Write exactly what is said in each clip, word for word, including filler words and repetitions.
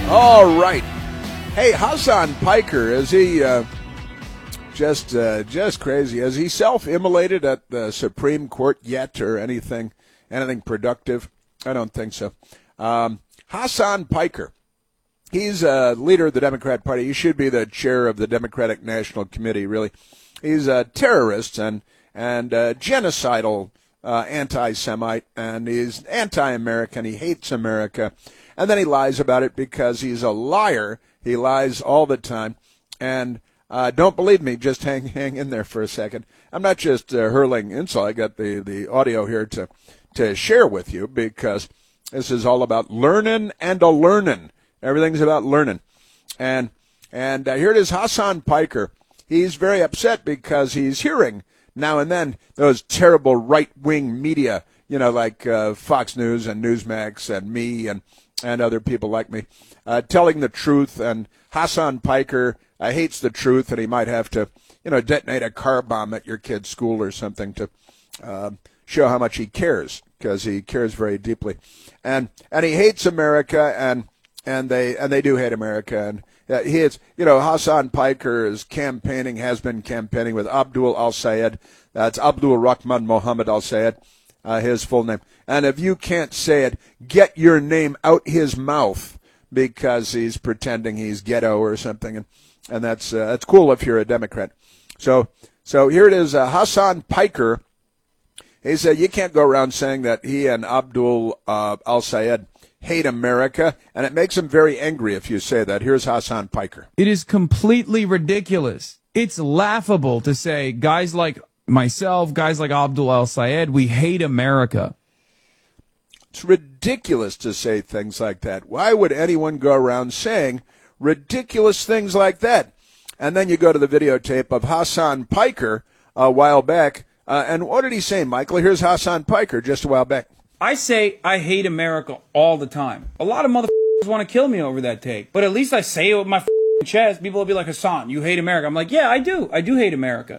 All right. Hey, Hasan Piker, is he uh, just uh, just crazy? Has he self-immolated at the Supreme Court yet, or anything anything productive? I don't think so. Um, Hasan Piker, he's a leader of the Democrat Party. He should be the chair of the Democratic National Committee, really. He's a terrorist and, and a genocidal uh, anti-Semite, and he's anti-American. He hates America. And then he lies about it because he's a liar. He lies all the time. And uh, don't believe me, just hang hang in there for a second. I'm not just uh, hurling insult. I got the, the audio here to, to share with you because this is all about learning and a learning. Everything's about learning. And and uh, here it is, Hasan Piker. He's very upset because he's hearing now and then those terrible right-wing media, you know, like uh, Fox News and Newsmax and me and and other people like me, uh, telling the truth. And Hasan Piker uh, hates the truth, and he might have to, you know, detonate a car bomb at your kid's school or something to uh, show how much he cares, because he cares very deeply. And and he hates America, and and they and they do hate America. And uh, he is, you know, Hasan Piker is campaigning, has been campaigning with Abdul al-Sayed. That's Abdul Rahman Mohammed al-Sayed. Uh, his full name. And if you can't say it, get your name out his mouth, because he's pretending he's ghetto or something. And, and that's uh, that's cool if you're a Democrat. So so here it is, uh, Hasan Piker. He said you can't go around saying that he and Abdul uh, al-Sayed hate America, and it makes him very angry if you say that. Here's Hasan Piker. It is completely ridiculous. It's laughable to say guys like myself, guys like Abdul al-Sayed, we hate America. It's ridiculous to say things like that. Why would anyone go around saying ridiculous things like that? And then you go to the videotape of Hasan Piker a while back. Uh, and what did he say, Michael? Here's Hasan Piker just a while back. I say I hate America all the time. A lot of motherfuckers want to kill me over that take. But at least I say it with my chest. People will be like, Hasan, you hate America. I'm like, yeah, I do. I do hate America.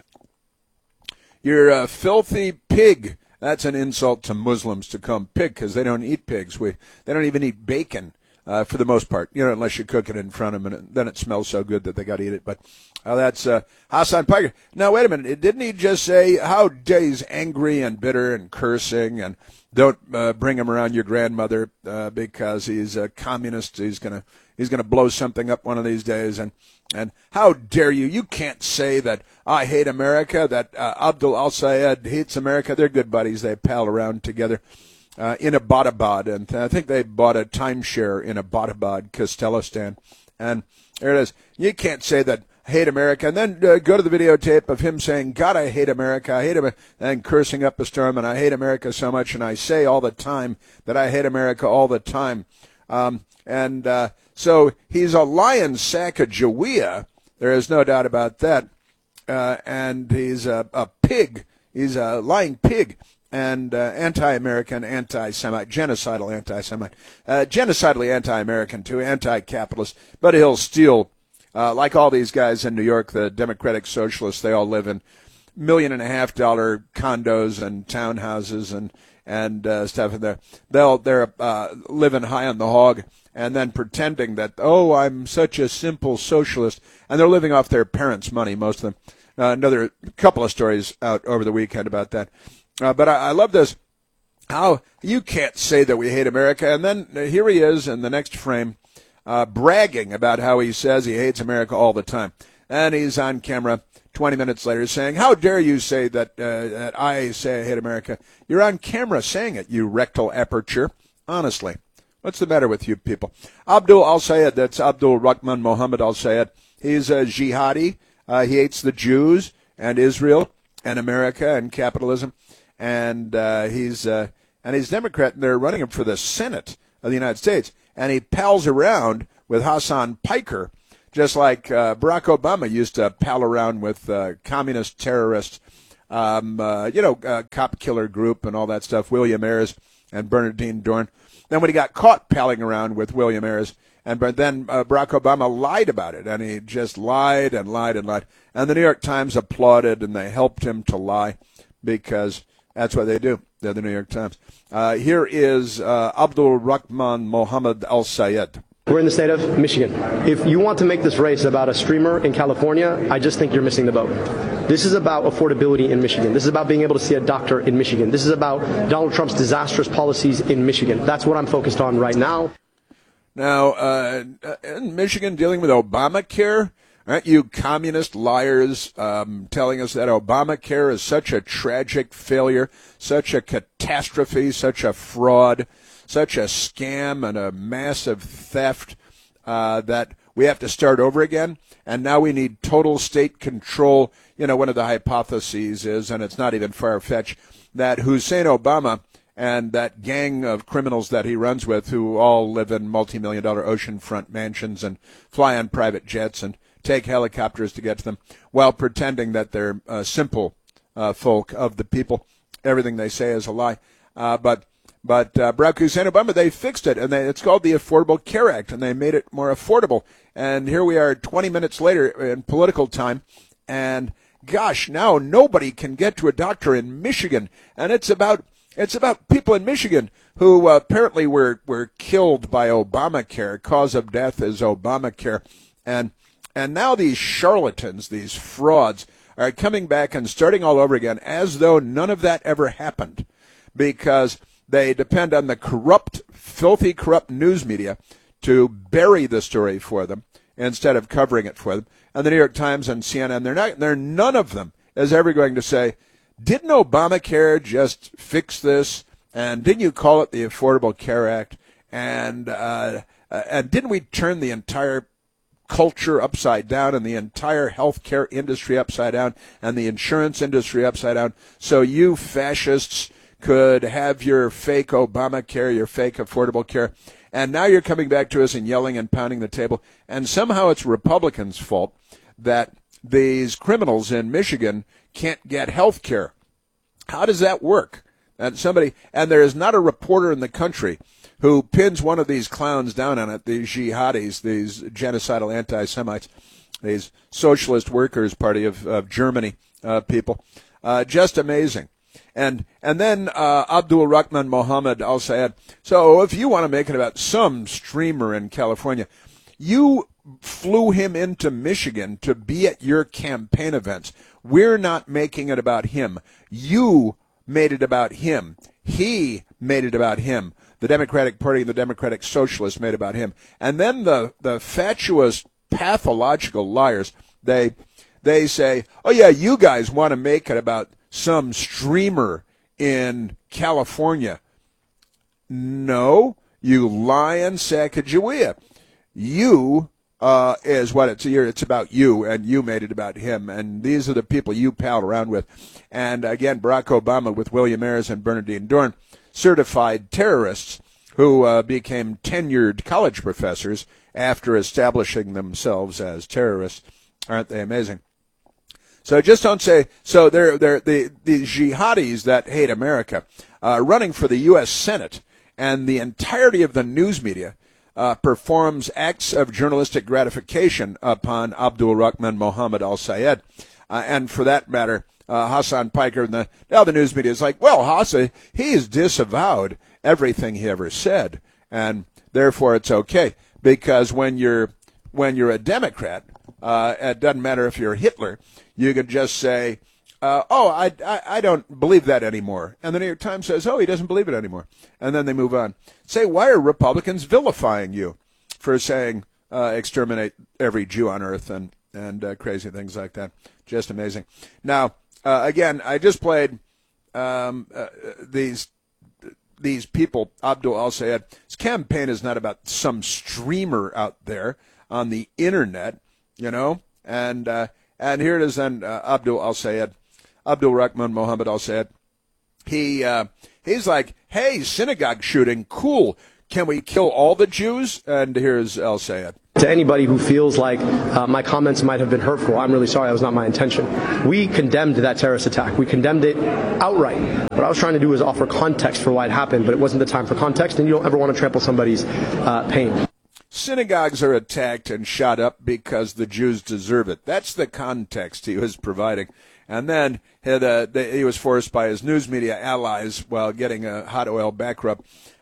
You're a filthy pig. That's an insult to Muslims to call them pig, because they don't eat pigs. We They don't even eat bacon uh, for the most part, you know, unless you cook it in front of them, and then it smells so good that they got to eat it. But uh, that's uh, Hasan Piker. Now, wait a minute. Didn't he just say how dare he's angry and bitter and cursing, and don't uh, bring him around your grandmother uh, because he's a communist. He's going to he's gonna blow something up one of these days. And And how dare you? You can't say that I hate America, that uh, Abdul al-Sayed hates America. They're good buddies. They pal around together uh, in Abbottabad. And I think they bought a timeshare in Abbottabad, Kazakhstan. And there it is. You can't say that I hate America. And then uh, go to the videotape of him saying, God, I hate America. I hate America. And cursing up a storm. And I hate America so much. And I say all the time that I hate America all the time. Um, and uh, so he's a lion sack of Jawea. There is no doubt about that. Uh, and he's a, a pig. He's a lying pig. And uh, anti-American, anti-Semite, genocidal anti-Semite. Uh, genocidally anti-American, too, anti-capitalist. But he'll steal, uh, like all these guys in New York, the Democratic Socialists, they all live in million and a half dollar condos and townhouses and and uh, stuff. And they're, they'll, they're uh, living high on the hog and then pretending that, oh, I'm such a simple socialist. And they're living off their parents' money, most of them. Uh, another couple of stories out over the weekend about that. Uh, but I, I love this, how you can't say that we hate America. And then uh, here he is in the next frame uh, bragging about how he says he hates America all the time. And he's on camera twenty minutes later saying, how dare you say that, uh, that I say I hate America? You're on camera saying it, you rectal aperture. Honestly, what's the matter with you people? Abdul al-Sayed, that's Abdul Rahman Mohammed al-Sayed. He's a jihadi. Uh, he hates the Jews and Israel and America and capitalism. And uh, he's uh, and he's Democrat, and they're running him for the Senate of the United States. And he pals around with Hasan Piker, just like uh, Barack Obama used to pal around with uh, communist terrorists, um, uh, you know, uh, cop killer group and all that stuff, William Ayers and Bernardine Dorn. Then when he got caught palling around with William Ayers, and but then uh, Barack Obama lied about it, and he just lied and lied and lied. And the New York Times applauded, and they helped him to lie because that's what they do. They're the New York Times. Uh, here is uh, Abdul Rahman Mohammed al-Sayed. We're in the state of Michigan. If you want to make this race about a streamer in California, I just think you're missing the boat. This is about affordability in Michigan. This is about being able to see a doctor in Michigan. This is about Donald Trump's disastrous policies in Michigan. That's what I'm focused on right now. Now, uh, in Michigan, dealing with Obamacare, aren't you communist liars um, telling us that Obamacare is such a tragic failure, such a catastrophe, such a fraud, such a scam and a massive theft uh, that we have to start over again? And now we need total state control. You know, one of the hypotheses is, and it's not even far-fetched, that Hussein Obama and that gang of criminals that he runs with, who all live in multi-million dollar oceanfront mansions and fly on private jets and take helicopters to get to them, while pretending that they're uh, simple uh, folk of the people. Everything they say is a lie. Uh, but but uh, Barack Hussein Obama, they fixed it, and they, it's called the Affordable Care Act, and they made it more affordable. And here we are twenty minutes later in political time, and gosh, now nobody can get to a doctor in Michigan, and it's about It's about people in Michigan who uh, apparently were, were killed by Obamacare. Cause of death is Obamacare. And and now these charlatans, these frauds, are coming back and starting all over again as though none of that ever happened, because they depend on the corrupt, filthy, corrupt news media to bury the story for them instead of covering it for them. And the New York Times and C N N, they're not, they're none of them is ever going to say, didn't Obamacare just fix this? And didn't you call it the Affordable Care Act? And uh, uh, and didn't we turn the entire culture upside down and the entire healthcare industry upside down and the insurance industry upside down so you fascists could have your fake Obamacare, your fake Affordable Care? And now you're coming back to us and yelling and pounding the table. And somehow it's Republicans' fault that these criminals in Michigan can't get health care. How does that work? And somebody, and there is not a reporter in the country who pins one of these clowns down on it, these jihadis, these genocidal anti-Semites, these socialist workers party of, of Germany uh, people. Uh, just amazing. And and then uh, Abdul Rahman Mohammed Al Sayed. So if you want to make it about some streamer in California, you flew him into Michigan to be at your campaign events. We're not making it about him. You made it about him. He made it about him. The Democratic Party and the Democratic Socialists made it about him. And then the, the fatuous, pathological liars, they they say, oh, yeah, you guys want to make it about some streamer in California. No, you lying Sacagawea. You uh, is what it's here. It's about you, and you made it about him. And these are the people you pal around with. And again, Barack Obama with William Ayers and Bernardine Dohrn, certified terrorists who uh, became tenured college professors after establishing themselves as terrorists. Aren't they amazing? So just don't say, so they're, they're the, the jihadis that hate America uh, running for the U S Senate, and the entirety of the news media uh, performs acts of journalistic gratification upon Abdul Rahman Mohammed Al Sayed. Uh, and for that matter, uh, Hassan Piker, and the, now the news media is like, well, Hassan, he's disavowed everything he ever said, and therefore it's okay, because when you're, when you're a Democrat, uh, it doesn't matter if you're Hitler, you can just say, uh, oh, I, I, I don't believe that anymore. And the New York Times says, oh, he doesn't believe it anymore. And then they move on. Say, why are Republicans vilifying you for saying uh, exterminate every Jew on earth and, and uh, crazy things like that? Just amazing. Now, uh, again, I just played um, uh, these these people, Abdul Al Sayed. His campaign is not about some streamer out there on the Internet, you know, and uh, and here it is then, uh, Abdul Al Sayed, Abdul Rahman Mohammed Al Sayed. He uh, he's like, hey, synagogue shooting, cool. Can we kill all the Jews? And here's Al Sayed. To anybody who feels like uh, my comments might have been hurtful, I'm really sorry. That was not my intention. We condemned that terrorist attack. We condemned it outright. What I was trying to do was offer context for why it happened, but it wasn't the time for context, and you don't ever want to trample somebody's uh, pain. Synagogues are attacked and shot up because the Jews deserve it. That's the context he was providing. And then he, had, uh, he was forced by his news media allies, while getting a hot oil back rub,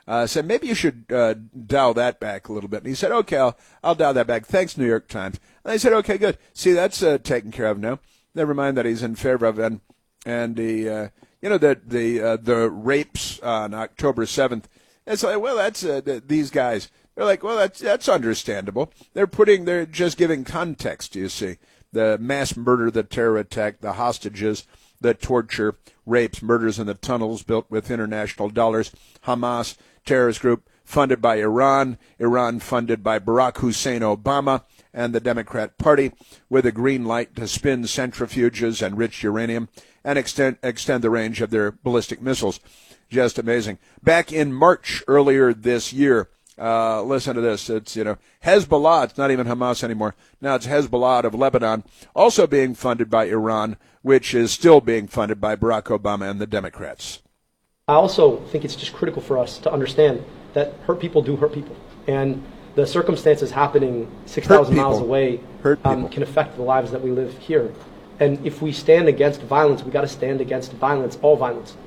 uh, said, maybe you should uh, dial that back a little bit. And he said, okay, I'll, I'll dial that back. Thanks, New York Times. And I said, okay, good. See, that's uh, taken care of now. Never mind that he's in favor of it. And, and the, uh, you know, the, the, uh, the rapes on October seventh. It's like, well, that's uh, the, these guys. They're like, well, that's that's understandable. They're putting, they're just giving context, you see. The mass murder, the terror attack, the hostages, the torture, rapes, murders in the tunnels built with international dollars, Hamas, terrorist group funded by Iran, Iran funded by Barack Hussein Obama and the Democrat Party, with a green light to spin centrifuges and enrich uranium and extend, extend the range of their ballistic missiles. Just amazing. Back in March earlier this year, uh, listen to this. It's, you know, Hezbollah. It's not even Hamas anymore. Now it's Hezbollah out of Lebanon, also being funded by Iran, which is still being funded by Barack Obama and the Democrats. I also think it's just critical for us to understand that hurt people do hurt people. And the circumstances happening six thousand miles away um, can affect the lives that we live here. And if we stand against violence, we got to stand against violence, all violence.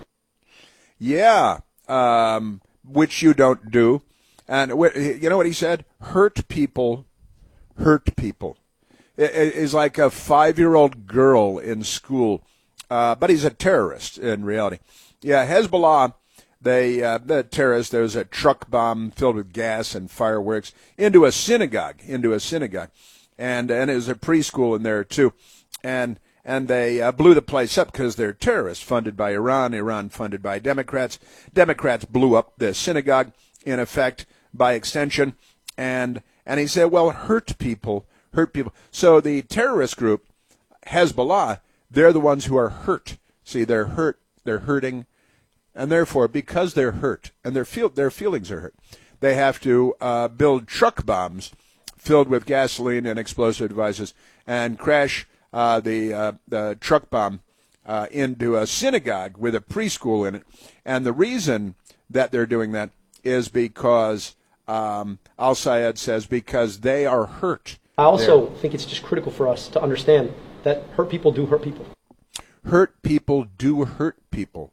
Yeah, um, which you don't do. And you know what he said? Hurt people, hurt people. It is like a five-year-old girl in school, uh, but he's a terrorist in reality. Yeah, Hezbollah, they, uh, the terrorists, there was a truck bomb filled with gas and fireworks into a synagogue, into a synagogue. And, and it was a preschool in there, too. And And they uh, blew the place up because they're terrorists funded by Iran, Iran funded by Democrats. Democrats blew up the synagogue, in effect, by extension. And and he said, well, hurt people, hurt people. So the terrorist group, Hezbollah, they're the ones who are hurt. See, they're hurt, they're hurting. And therefore, because they're hurt and their feel, their feelings are hurt, they have to uh, build truck bombs filled with gasoline and explosive devices and crash Uh, the, uh, the truck bomb uh, into a synagogue with a preschool in it. And the reason that they're doing that is because, um, Al-Sayed says, because they are hurt. I also they're, think it's just critical for us to understand that hurt people do hurt people. Hurt people do hurt people.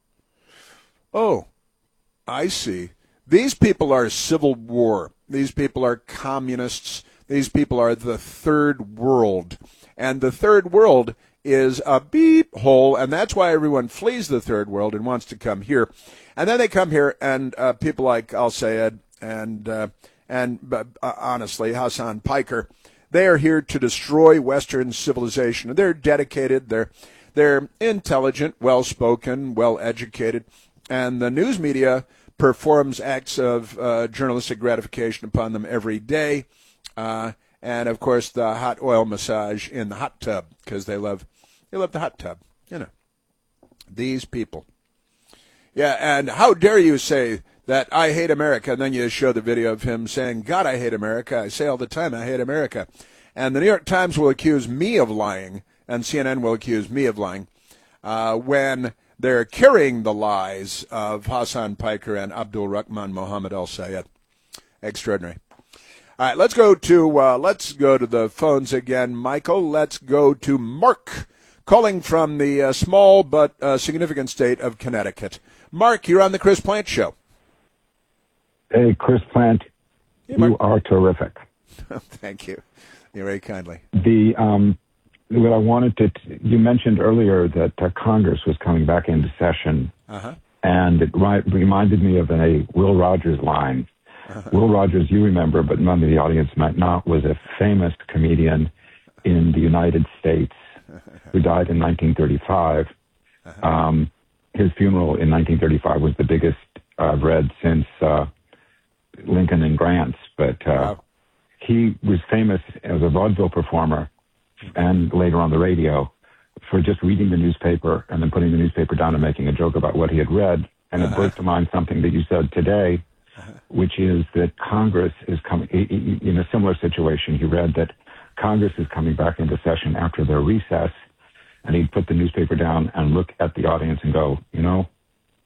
Oh, I see. These people are civil war. These people are communists. These people are the third world. And the third world is a beep hole, and that's why everyone flees the third world and wants to come here. And then they come here, and uh, people like Al-Sayed and, uh, and uh, honestly, Hassan Piker, they are here to destroy Western civilization. They're dedicated, they're, they're intelligent, well-spoken, well-educated, and the news media performs acts of uh, journalistic gratification upon them every day. Uh, And, of course, the hot oil massage in the hot tub, because they love they love the hot tub, you know. These people. Yeah, and how dare you say that I hate America, and then you show the video of him saying, God, I hate America. I say all the time, I hate America. And the New York Times will accuse me of lying, and C N N will accuse me of lying, uh, when they're carrying the lies of Hassan Piker and Abdul Rahman Mohammed Al-Sayed. Extraordinary. All right, let's go to uh, let's go to the phones again, Michael. Let's go to Mark, calling from the uh, small but uh, significant state of Connecticut. Mark, you're on the Chris Plante Show. Hey, Chris Plante, hey, you are terrific. Thank you. You're very kindly. The um, what I wanted to you mentioned earlier that uh, Congress was coming back into session, uh-huh. and it ri- reminded me of a Will Rogers line. Uh-huh. Will Rogers, you remember, but none of the audience might not, was a famous comedian in the United States who died in nineteen thirty-five. Uh-huh. Um, his funeral in nineteen thirty-five was the biggest I've read since uh, Lincoln and Grant's, but uh, wow. He was famous as a vaudeville performer and later on the radio for just reading the newspaper and then putting the newspaper down and making a joke about what he had read. And uh-huh. It brought to mind something that you said today, uh-huh. which is that Congress is coming, in a similar situation. He read that Congress is coming back into session after their recess, and he'd put the newspaper down and look at the audience and go, you know,